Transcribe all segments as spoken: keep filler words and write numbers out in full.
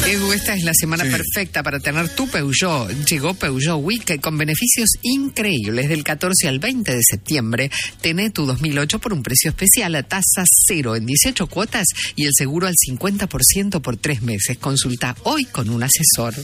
Edu, esta es la semana sí. perfecta para tener tu Peugeot. Llegó Peugeot Week con beneficios increíbles. Del catorce al veinte de septiembre, tené tu dos mil ocho por un precio especial a tasa cero en dieciocho cuotas y el seguro al cincuenta por ciento por tres meses. Consulta hoy con un asesor.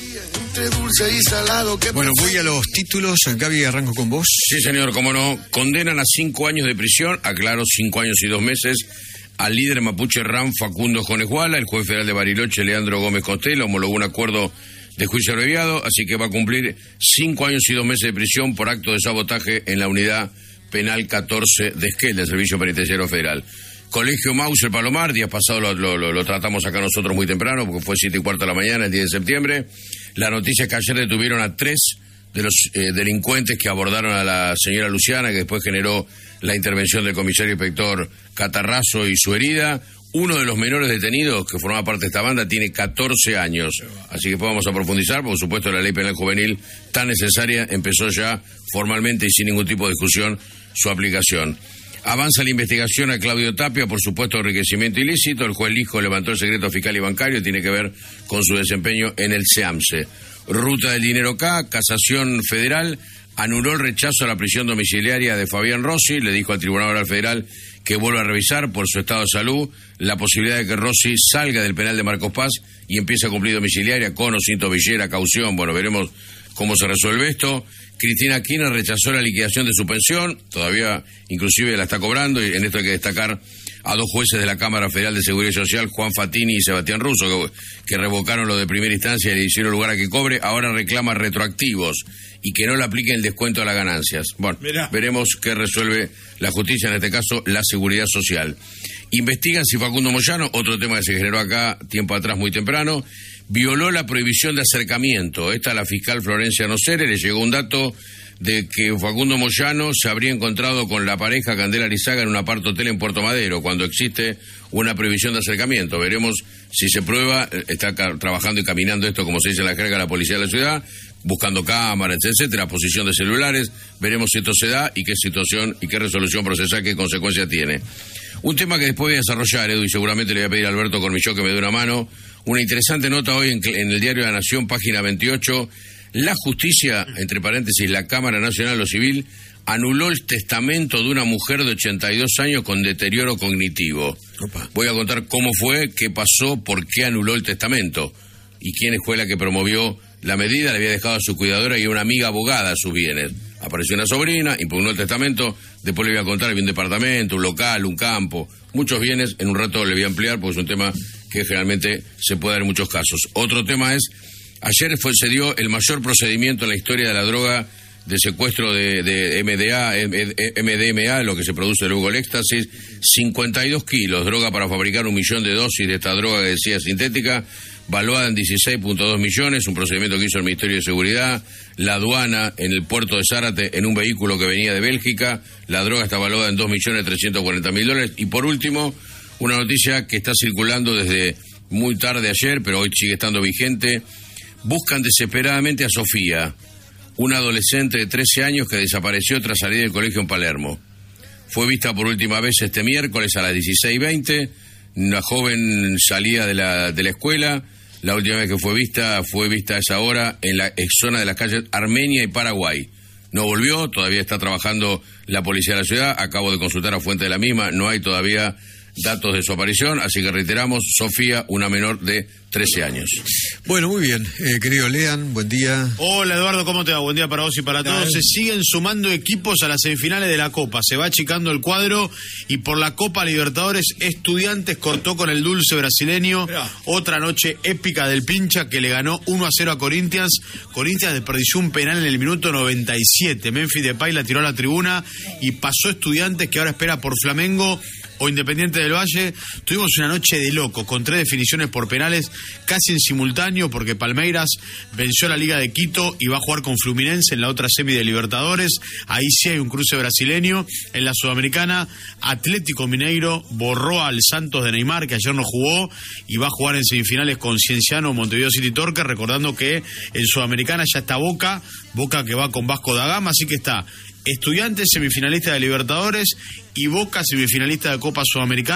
Bueno, voy a los títulos. Gaby, arranco con vos. Sí, señor, cómo no. Condenan a cinco años de prisión, aclaro, cinco años y dos meses, al líder mapuche RAM Facundo Jonesguala. El juez federal de Bariloche, Leandro Gómez Costela, homologó un acuerdo de juicio abreviado, así que va a cumplir cinco años y dos meses de prisión por acto de sabotaje en la unidad penal catorce de Esquel, del Servicio Penitenciario Federal. Colegio Maus, el Palomar, días pasados lo, lo, lo, lo tratamos acá nosotros muy temprano, porque fue siete y cuarto de la mañana, el diez de septiembre. La noticia es que ayer detuvieron a tres de los eh, delincuentes que abordaron a la señora Luciana, que después generó la intervención del comisario inspector Catarrazo y su herida. Uno de los menores detenidos, que formaba parte de esta banda, tiene catorce años. Así que vamos a profundizar. Por supuesto, la ley penal juvenil tan necesaria empezó ya formalmente y sin ningún tipo de discusión su aplicación. Avanza la investigación a Claudio Tapia, por supuesto, enriquecimiento ilícito. El juez Lijo levantó el secreto fiscal y bancario, tiene que ver con su desempeño en el SEAMSE. Ruta del dinero K, casación federal, anuló el rechazo a la prisión domiciliaria de Fabián Rossi, le dijo al Tribunal Oral Federal que vuelva a revisar por su estado de salud la posibilidad de que Rossi salga del penal de Marcos Paz y empiece a cumplir domiciliaria con o sin tobillera, caución. Bueno, veremos cómo se resuelve esto. Cristina Kirchner rechazó la liquidación de su pensión, todavía inclusive la está cobrando, y en esto hay que destacar a dos jueces de la Cámara Federal de Seguridad Social, Juan Fatini y Sebastián Russo, que, que revocaron lo de primera instancia y le hicieron lugar a que cobre. Ahora reclama retroactivos y que no le apliquen el descuento a las ganancias. Bueno, Mirá. veremos qué resuelve la justicia, en este caso la Seguridad Social. Investigan si Facundo Moyano, otro tema que se generó acá tiempo atrás muy temprano, violó la prohibición de acercamiento. Esta a la fiscal Florencia Nocere le llegó un dato de que Facundo Moyano se habría encontrado con la pareja Candela Lizaga en un apart hotel en Puerto Madero, cuando existe una prohibición de acercamiento. Veremos si se prueba. Está trabajando y caminando esto, como se dice en la jerga, la policía de la ciudad, buscando cámaras, etcétera, posición de celulares. Veremos si esto se da y qué situación y qué resolución procesal, qué consecuencia tiene. Un tema que después voy a desarrollar, Edu, y seguramente le voy a pedir a Alberto Cormilló que me dé una mano. Una interesante nota hoy en, en el diario La Nación, página veintiocho. La justicia, entre paréntesis, la Cámara Nacional de lo Civil, anuló el testamento de una mujer de ochenta y dos años con deterioro cognitivo. Opa. Voy a contar cómo fue, qué pasó, por qué anuló el testamento y quién fue la que promovió la medida. Le había dejado a su cuidadora y a una amiga abogada sus bienes. Apareció una sobrina, impugnó el testamento, después le voy a contar, había un departamento, un local, un campo, muchos bienes. En un rato le voy a ampliar porque es un tema que generalmente se puede dar en muchos casos. Otro tema es, ayer fue, se dio el mayor procedimiento en la historia de la droga de secuestro de, de M D A, M D M A, lo que se produce luego el éxtasis, cincuenta y dos kilos, droga para fabricar un millón de dosis de esta droga que decía sintética, valuada en dieciséis punto dos millones, un procedimiento que hizo el Ministerio de Seguridad, la aduana en el puerto de Zárate en un vehículo que venía de Bélgica. La droga está valuada en dos millones trescientos cuarenta mil dólares. Y por último, una noticia que está circulando desde muy tarde ayer, pero hoy sigue estando vigente. Buscan desesperadamente a Sofía, una adolescente de trece años que desapareció tras salir del colegio en Palermo. Fue vista por última vez este miércoles a las dieciséis veinte. La joven salía de la, de la escuela. La última vez que fue vista, fue vista a esa hora en la ex zona de las calles Armenia y Paraguay. No volvió, todavía está trabajando la policía de la ciudad. Acabo de consultar a fuente de la misma, no hay todavía datos de su aparición, así que reiteramos, Sofía, una menor de trece años. Bueno, muy bien, eh, querido Lean, buen día. Hola Eduardo, ¿cómo te va? Buen día para vos y para todos. Se siguen sumando equipos a las semifinales de la Copa, se va achicando el cuadro y por la Copa Libertadores, Estudiantes cortó con el dulce brasileño. Mirá. Otra noche épica del Pincha que le ganó uno a cero a Corinthians. Corinthians desperdició un penal en el minuto noventa y siete. Memphis Depay la tiró a la tribuna y pasó Estudiantes, que ahora espera por Flamengo o Independiente del Valle. Tuvimos una noche de locos, con tres definiciones por penales, casi en simultáneo, porque Palmeiras venció a la Liga de Quito y va a jugar con Fluminense en la otra semi de Libertadores. Ahí sí hay un cruce brasileño. En la Sudamericana, Atlético Mineiro borró al Santos de Neymar, que ayer no jugó, y va a jugar en semifinales con Cienciano, Montevideo City Torque, recordando que en Sudamericana ya está Boca, Boca que va con Vasco da Gama, así que está Estudiantes semifinalista de Libertadores y Boca semifinalista de Copa Sudamericana.